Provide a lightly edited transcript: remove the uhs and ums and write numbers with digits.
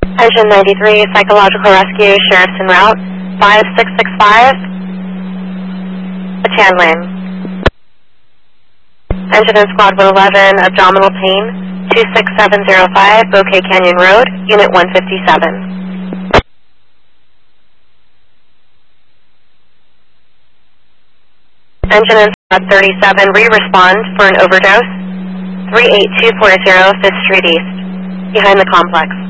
Engine 93, Psychological Rescue, Sheriff's en route, 5665, Chan Lane. Engine in Squad 111, abdominal pain, 26705, Bouquet Canyon Road, Unit 157. Engine in Squad 37, re-respond for an overdose, 38240 5th Street East, behind the complex.